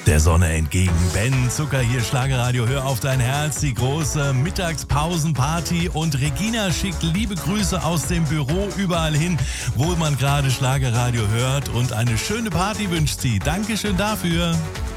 der Sonne entgegen. Ben Zucker hier, Schlagerradio, hör auf dein Herz, die große Mittagspausenparty, und Regina schickt liebe Grüße aus dem Büro überall hin, wo man gerade Schlagerradio hört, und eine schöne Party wünscht sie. Dankeschön dafür.